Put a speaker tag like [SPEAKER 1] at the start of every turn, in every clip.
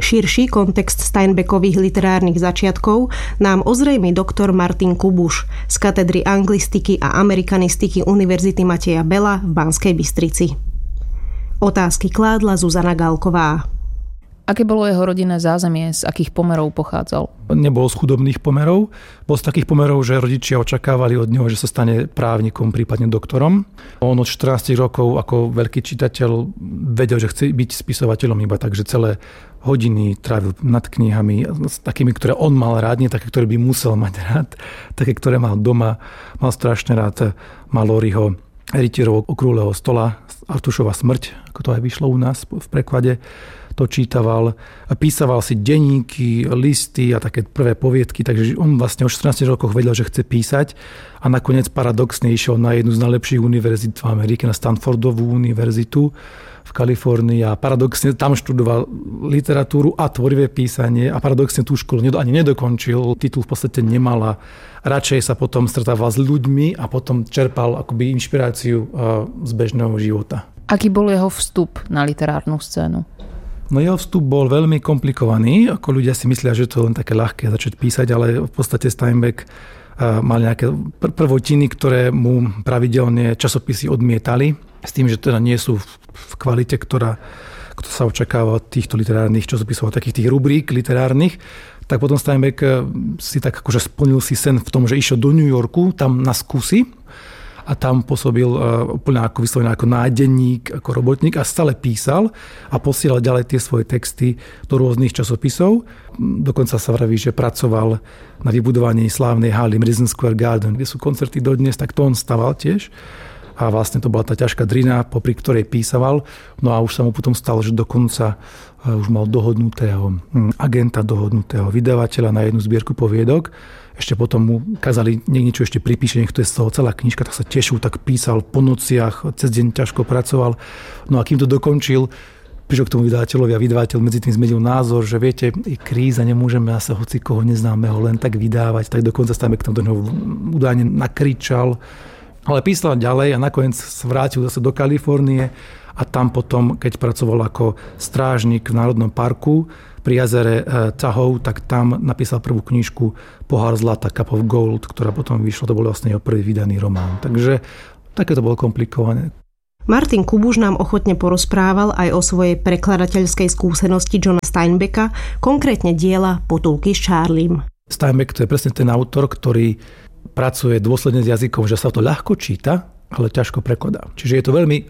[SPEAKER 1] širší kontext Steinbeckových literárnych začiatkov nám ozrejmí doktor Martin Kubuš z katedry anglistiky a amerikanistiky Univerzity Mateja Bela v Banskej Bystrici. Otázky kládla Zuzana Galková.
[SPEAKER 2] Aké bolo jeho rodinné zázemie, z akých pomerov pochádzal?
[SPEAKER 3] Nebol z chudobných pomerov, bol z takých pomerov, že rodičia očakávali od neho, že sa stane právnikom, prípadne doktorom. On od 14 rokov ako veľký čitateľ vedel, že chce byť spisovateľom iba, takže celé hodiny trávil nad knihami, s takými, ktoré on mal rád, nie také, ktoré by musel mať rád, také, ktoré mal doma. Mal strašne rád Maloryho Rytierov okrúhleho stola, Artušova smrť, ako to aj vyšlo u nás v preklade. To čítaval, písaval si denníky, listy a také prvé poviedky, takže on vlastne o 14 rokoch vedel, že chce písať a nakoniec paradoxne išiel na jednu z najlepších univerzít v Amerike, na Stanfordovú univerzitu v Kalifornii a paradoxne tam študoval literatúru a tvorivé písanie a paradoxne tú školu ani nedokončil, titul v podstate nemal a radšej sa potom stretával s ľuďmi a potom čerpal akoby inšpiráciu z bežného života.
[SPEAKER 2] Aký bol jeho vstup na literárnu scénu?
[SPEAKER 3] No jeho vstup bol veľmi komplikovaný, ako ľudia si myslia, že to je len také ľahké začať písať, ale v podstate Steinbeck mal nejaké prvotiny, ktoré mu pravidelne časopisy odmietali, s tým, že teda nie sú v kvalite, ktorá sa očakáva od týchto literárnych časopisov, takých tých rubrík literárnych. Tak potom Steinbeck si tak akože splnil si sen v tom, že išiel do New Yorku, tam na skúsi, a tam pôsobil úplne ako vyslovený ako nádenník, ako robotník a stále písal a posielal ďalej tie svoje texty do rôznych časopisov. Dokonca sa vraví, že pracoval na vybudovaní slávnej haly Madison Square Garden, kde sú koncerty dodnes, tak to on staval tiež. A vlastne to bola tá ťažká drina, popri ktorej písaval. No a už sa mu potom stalo, že dokonca už mal dohodnutého agenta, dohodnutého vydavateľa na jednu zbierku poviedok. Ešte potom mu kázali, niečo ešte pripíše, nech to je z toho celá knižka, tak sa tešil, tak písal po nociach, cez deň ťažko pracoval. No a kým to dokončil, prišiel k tomu vydavateľovi a vydavateľ medzi tým zmenil názor, že viete, je kríza, nemôžeme asi hoci koho neznámeho len tak vydávať, tak dokonca Steinbeck tam do neho údajne nakričal. Ale písal ďalej a nakoniec sa vrátil zase do Kalifornie a tam potom, keď pracoval ako strážnik v Národnom parku pri jazere Tahoe, tak tam napísal prvú knižku Pohár zlata, Cup of Gold, ktorá potom vyšla, to bol vlastne jeho prvý vydaný román. Takže také to bolo komplikované.
[SPEAKER 1] Martin Kubuš nám ochotne porozprával aj o svojej prekladateľskej skúsenosti Johna Steinbecka, konkrétne diela Potulky s Charliem.
[SPEAKER 3] Steinbeck to je presne ten autor, ktorý pracuje dôsledne s jazykom, že sa to ľahko číta, ale ťažko prekladá. Čiže je to veľmi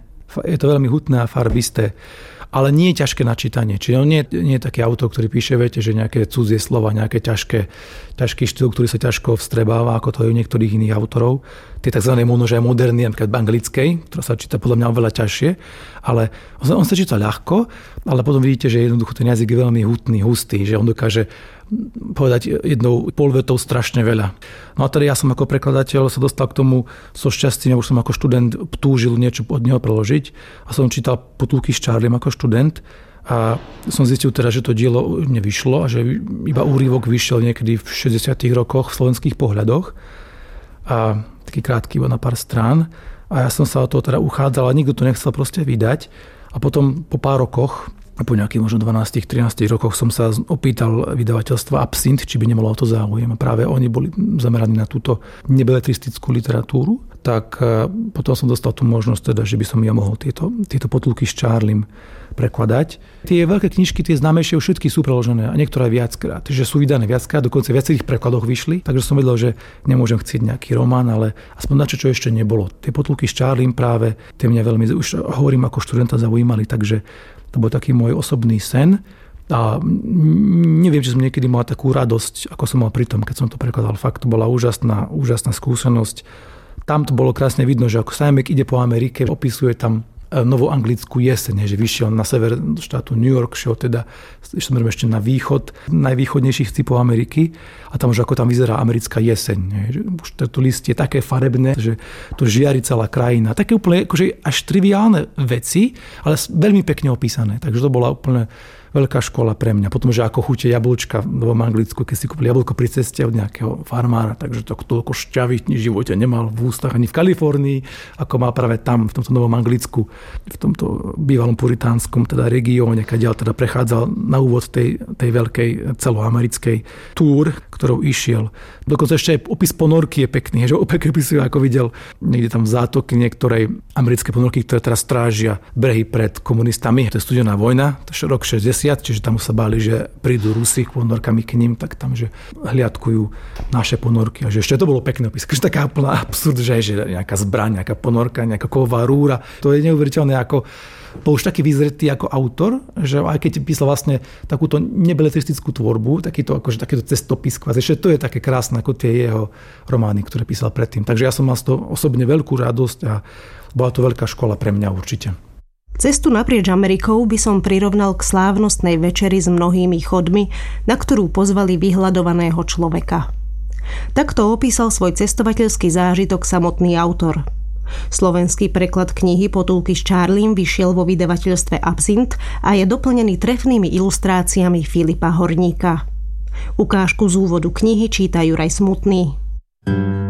[SPEAKER 3] hutné a farbisté, ale nie je ťažké na čítanie. Čiže on nie je taký autor, ktorý píše, viete, že nejaké cudzie slova, nejaké ťažký štýl, ktorý sa ťažko vstrebáva, ako to je u niektorých iných autorov. Tie tzv. Možno moderný, napríklad v anglickej, ktorá sa číta podľa mňa oveľa ťažšie, ale on sa číta ľahko, ale potom vidíte, že jednoducho ten jazyk je veľmi hutný, hustý, že on dokáže povedať jednou polvetou strašne veľa. No a teda ja som ako prekladateľ sa dostal k tomu so šťastím, už som ako študent túžil niečo od neho preložiť a som čítal Potulky s Charliem ako študent a som zistil teda, že to dielo nevyšlo a že iba úryvok vyšiel niekedy v 60. rokoch v Slovenských pohľadoch a taký krátky iba na pár strán a ja som sa o toho teda uchádzal a nikto to nechcel proste vydať a potom po pár rokoch a po nejakých možno 12-13 rokoch som sa opýtal vydavateľstva Absint, či by nemalo o to záujem. A práve oni boli zameraní na túto nebeletristickú literatúru. Tak potom som dostal tú možnosť, teda, že by som ja mohol tieto Potulky s Charliem prekladať. Tie veľké knižky, tie známejšie, všetky sú preložené a niektoré viackrát. Takže sú vydané viackrát, dokonca v viacerých prekladoch vyšli. Takže som vedel, že nemôžem chcieť nejaký román, ale aspoň na čo ešte nebolo. Tie Potulky s Charliem práve, tie mňa veľmi, už hovorím ako študenta, zaujímali, takže to bol taký môj osobný sen a neviem, či som niekedy mal takú radosť, ako som mal pri tom, keď som to prekladal. Fakt, to bola úžasná skúsenosť. Tam to bolo krásne vidno, že ako Steinbeck ide po Amerike, opisuje tam novoanglickú jeseň, že vyšiel na sever štátu New York, šiel teda ešte na východ, najvýchodnejších cípov Ameriky a tam už ako tam vyzerá americká jeseň. Už to listie je také farebné, že to žiari celá krajina. Také úplne akože až triviálne veci, ale veľmi pekne opísané. Takže to bola úplne veľká škola pre mňa. Potom, že ako chute jablčka v Novom Anglicku, keď si kúpili jablko pri ceste od nejakého farmára, takže to toľko šťavy v živote nemal v ústach ani v Kalifornii, ako má práve tam, v tomto Novom Anglicku, v tomto bývalom puritánskom teda regióne, keď teda prechádzal na úvod tej veľkej celoamerickej túr, ktorou išiel. Dokonca ešte aj opis ponorky je pekný, že opäť by si ako videl niekde tam v zátoky niektorej americké ponorky, ktoré teraz strážia brehy pred komunistami. To je studená vojna, to je rok 60, čiže tam sa báli, že prídu Rusi ponorkami k ním, tak tam, že hliadkujú naše ponorky. A že ešte to bolo pekné opis. Takže taká plná absurd, že nejaká zbraň, nejaká ponorka, nejaká kovová rúra. To je neuveriteľné, ako bol už taký vyzretý ako autor, že aj keď písal vlastne takúto nebeletristickú tvorbu, takéto cestopis, ešte to je také krásne ako tie jeho romány, ktoré písal predtým. Takže ja som mal z toho osobne veľkú radosť a bola to veľká škola pre mňa určite.
[SPEAKER 1] Cestu naprieč Amerikou by som prirovnal k slávnostnej večeri s mnohými chodmi, na ktorú pozvali vyhľadovaného človeka. Takto opísal svoj cestovateľský zážitok samotný autor. Slovenský preklad knihy Potulky s Charliem vyšiel vo vydavateľstve Absint a je doplnený trefnými ilustráciami Filipa Horníka. Ukážku z úvodu knihy číta Juraj Smutný.